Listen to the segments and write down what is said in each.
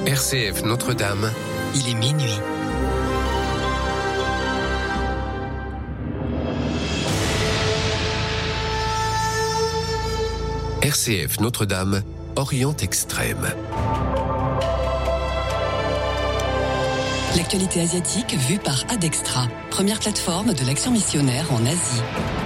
RCF Notre-Dame, il est minuit. RCF Notre-Dame, Orient Extrême. L'actualité asiatique vue par Adextra, première plateforme de l'action missionnaire en Asie.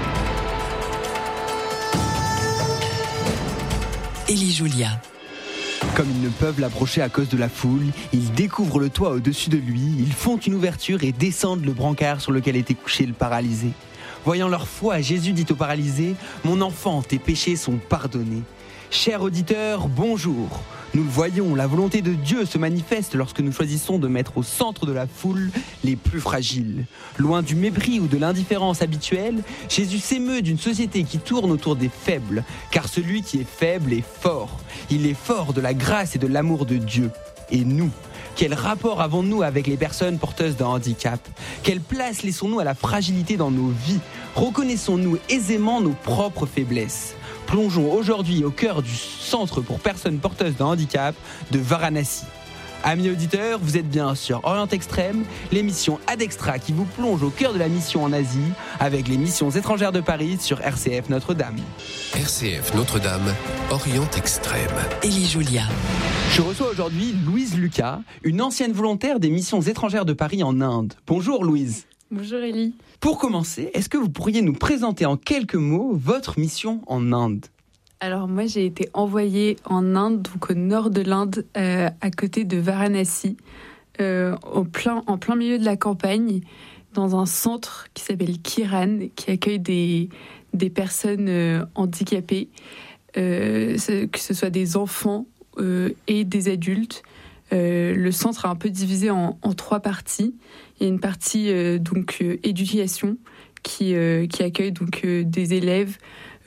Élie Julia. Comme ils ne peuvent l'approcher à cause de la foule, ils découvrent le toit au-dessus de lui, ils font une ouverture et descendent le brancard sur lequel était couché le paralysé. Voyant leur foi, Jésus dit au paralysé : « Mon enfant, tes péchés sont pardonnés. » Chers auditeurs, bonjour. Nous le voyons, la volonté de Dieu se manifeste lorsque nous choisissons de mettre au centre de la foule les plus fragiles. Loin du mépris ou de l'indifférence habituelle, Jésus s'émeut d'une société qui tourne autour des faibles, car celui qui est faible est fort. Il est fort de la grâce et de l'amour de Dieu. Et nous, quel rapport avons-nous avec les personnes porteuses d'un handicap ? Quelle place laissons-nous à la fragilité dans nos vies ? Reconnaissons-nous aisément nos propres faiblesses ? Plongeons aujourd'hui au cœur du centre pour personnes porteuses d'un handicap de Varanasi. Amis auditeurs, vous êtes bien sur Orient Extrême, l'émission Adextra qui vous plonge au cœur de la mission en Asie avec les missions étrangères de Paris sur RCF Notre-Dame. RCF Notre-Dame, Orient Extrême. Élie Julia. Je reçois aujourd'hui Louise Lucas, une ancienne volontaire des missions étrangères de Paris en Inde. Bonjour Louise. Bonjour Élie. Pour commencer, est-ce que vous pourriez nous présenter en quelques mots votre mission en Inde ? Alors moi j'ai été envoyée en Inde, donc au nord de l'Inde, à côté de Varanasi, en plein milieu de la campagne, dans un centre qui s'appelle Kiran, qui accueille des personnes handicapées, que ce soit des enfants et des adultes. Le centre est un peu divisé en trois parties. Il y a une partie éducation qui accueille donc des élèves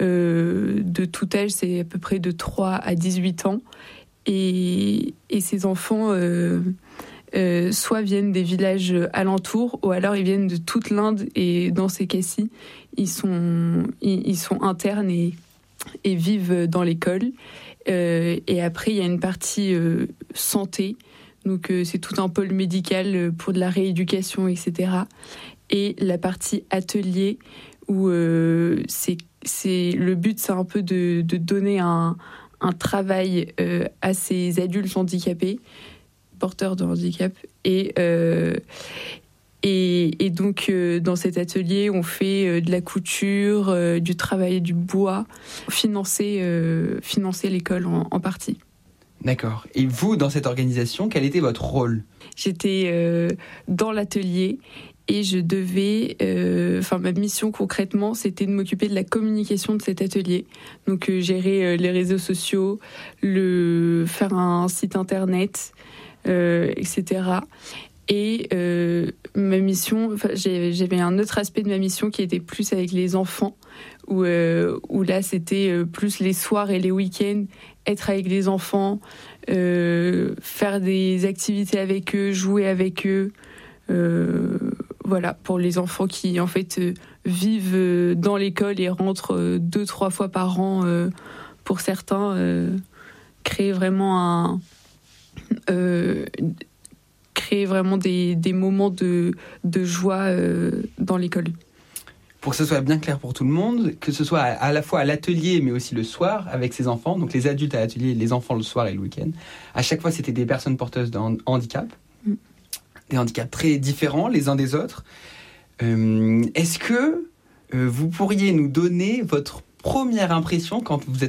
de tout âge, c'est à peu près de 3 à 18 ans. Et ces enfants soit viennent des villages alentours, ou alors ils viennent de toute l'Inde, et dans ces cas-ci, ils sont internes et vivent dans l'école. Et après, il y a une partie santé, donc c'est tout un pôle médical pour de la rééducation, etc. Et la partie atelier, où le but, c'est un peu de donner un travail à ces adultes handicapés, porteurs de handicap. Et donc, dans cet atelier, on fait de la couture, du travail du bois, financer l'école en partie. D'accord. Et vous, dans cette organisation, quel était votre rôle ? J'étais dans l'atelier et je devais... ma mission concrètement, c'était de m'occuper de la communication de cet atelier. Donc, gérer les réseaux sociaux, faire un site internet, etc. Et ma mission, j'avais un autre aspect de ma mission qui était plus avec les enfants, où là c'était plus les soirs et les week-ends, être avec les enfants, faire des activités avec eux, jouer avec eux. Voilà, pour les enfants qui en fait vivent dans l'école et rentrent 2-3 fois par an, pour certains, créer vraiment des moments de joie dans l'école. Pour que ce soit bien clair pour tout le monde, que ce soit à la fois à l'atelier mais aussi le soir avec ses enfants, donc les adultes à l'atelier, les enfants le soir et le week-end, à chaque fois c'était des personnes porteuses de handicap, des handicaps très différents les uns des autres. Est-ce que vous pourriez nous donner votre première impression quand vous êtes